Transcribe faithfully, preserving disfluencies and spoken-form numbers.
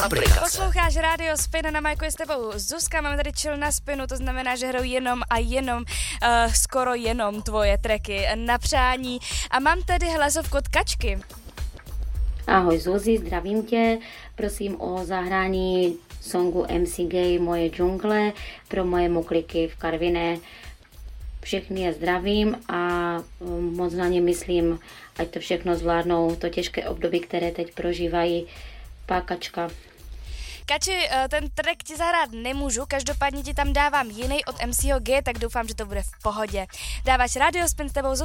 aplikace. Posloucháš Radio Spin, na Majku je s tebou Zuzka, máme tady chill na spinu, to znamená, že hraju jenom a jenom, uh, skoro jenom tvoje tracky na přání. A mám tady hlasovku od Kačky. Ahoj Zuzi, zdravím tě, prosím o zahrání songu em cé Gay Moje džungle pro moje mokliky v Karviné. Všechny je zdravím a moc na ně myslím, ať to všechno zvládnou, to těžké období, které teď prožívají. Pákačka. Kači, ten track ti zahrát nemůžu, každopádně ti tam dávám jiný od em cé G, tak doufám, že to bude v pohodě. Dáváš Radio Spin s tebou